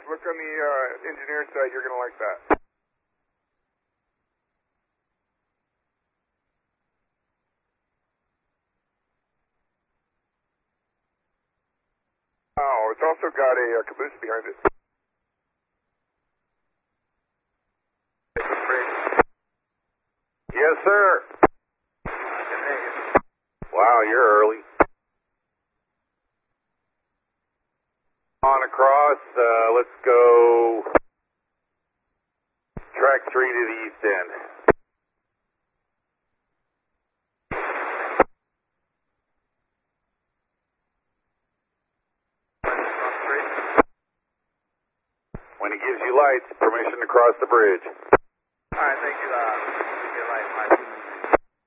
Look on the engineer side. You're going to like that. Oh, it's also got a caboose behind it. Yes, sir. Wow, you're early. On across, let's go track 3 to the east end. When he gives you lights, permission to cross the bridge. All right, thank you.